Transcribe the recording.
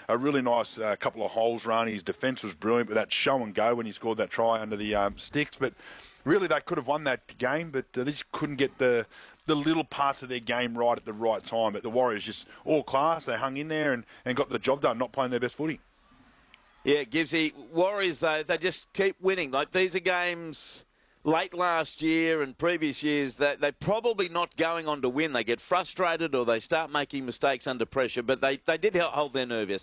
a really nice couple of holes run. His defence was brilliant, but that show and go when he scored that try under the sticks. But really, they could have won that game, but they just couldn't get the little parts of their game right at the right time. But the Warriors just all class. They hung in there and got the job done, not playing their best footy. Yeah, Gibbsy. Warriors, though, they just keep winning. Like, these are games late last year and previous years that they're probably not going on to win. They get frustrated or they start making mistakes under pressure, but they did hold their nerve yesterday.